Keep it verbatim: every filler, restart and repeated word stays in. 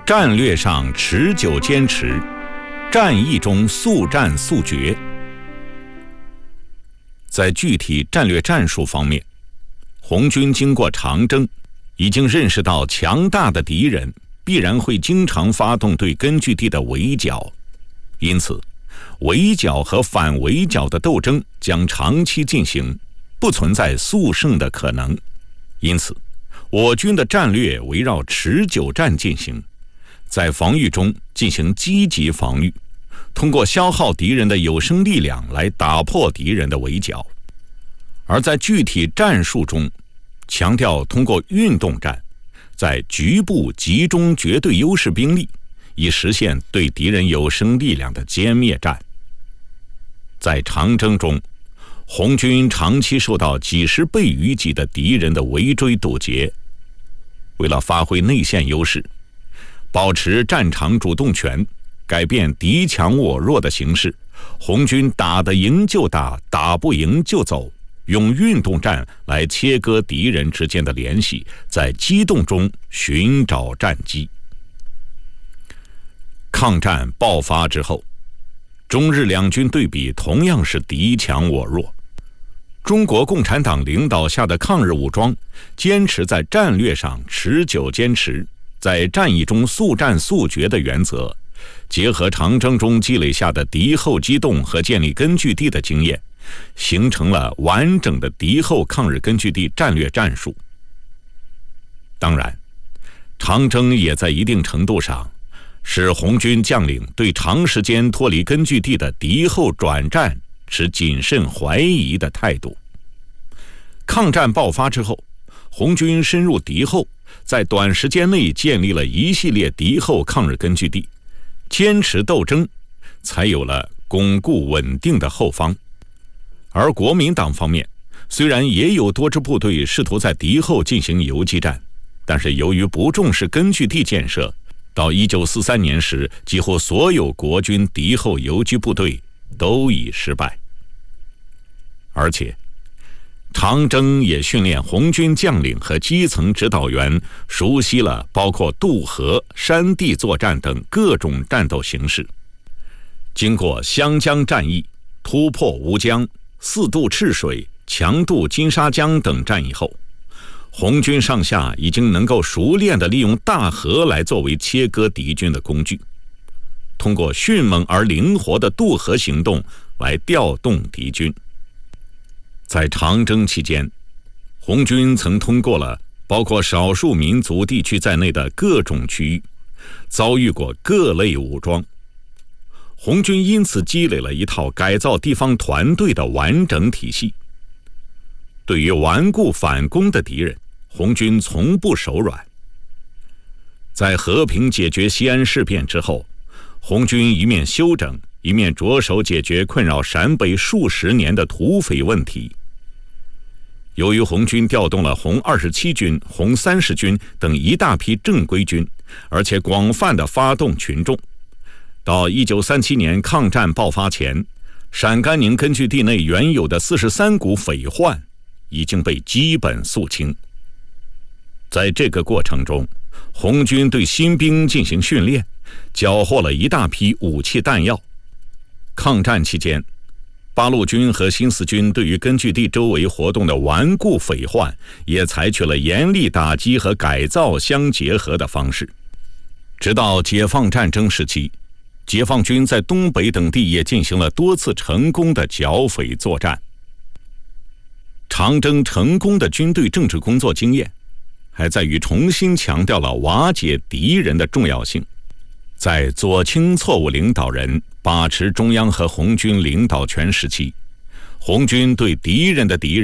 战略上持久坚持，战役中速战速决。在具体战略战术方面，红军经过长征，已经认识到强大的敌人必然会经常发动对根据地的围剿，因此围剿和反围剿的斗争将长期进行，不存在速胜的可能。因此我军的战略围绕持久战进行，在防御中进行积极防御，通过消耗敌人的有生力量来打破敌人的围剿；而在具体战术中，强调通过运动战，在局部集中绝对优势兵力，以实现对敌人有生力量的歼灭战。在长征中，红军长期受到几十倍于级的敌人的围追堵截，为了发挥内线优势，保持战场主动权，改变敌强我弱的形势，红军打得赢就打，打不赢就走，用运动战来切割敌人之间的联系，在机动中寻找战机。抗战爆发之后，中日两军对比同样是敌强我弱。中国共产党领导下的抗日武装坚持在战略上持久坚持，在战役中速战速决的原则，结合长征中积累下的敌后机动和建立根据地的经验，形成了完整的敌后抗日根据地战略战术。当然，长征也在一定程度上使红军将领对长时间脱离根据地的敌后转战持谨慎怀疑的态度。抗战爆发之后，红军深入敌后，在短时间内建立了一系列敌后抗日根据地，坚持斗争，才有了巩固稳定的后方。而国民党方面，虽然也有多支部队试图在敌后进行游击战，但是由于不重视根据地建设，到一九四三年时，几乎所有国军敌后游击部队都已失败。而且长征也训练红军将领和基层指导员熟悉了包括渡河、山地作战等各种战斗形势。经过湘江战役、突破吴江、四渡赤水、强渡金沙江等战役后，红军上下已经能够熟练地利用大河来作为切割敌军的工具，通过迅猛而灵活的渡河行动来调动敌军。在长征期间，红军曾通过了包括少数民族地区在内的各种区域，遭遇过各类武装。红军因此积累了一套改造地方团队的完整体系。对于顽固反攻的敌人，红军从不手软。在和平解决西安事变之后，红军一面休整，一面着手解决困扰陕北数十年的土匪问题。由于红军调动了红二十七军、红三十军等一大批正规军，而且广泛地发动群众，到一九三七年抗战爆发前，陕甘宁根据地内原有的四十三股匪患已经被基本肃清。在这个过程中，红军对新兵进行训练，缴获了一大批武器弹药。抗战期间，八路军和新四军对于根据地周围活动的顽固匪患也采取了严厉打击和改造相结合的方式。直到解放战争时期，解放军在东北等地也进行了多次成功的剿匪作战。长征成功的军队政治工作经验，还在于重新强调了瓦解敌人的重要性。在左倾错误领导人把持中央和红军领导权时期，红军对敌人的敌人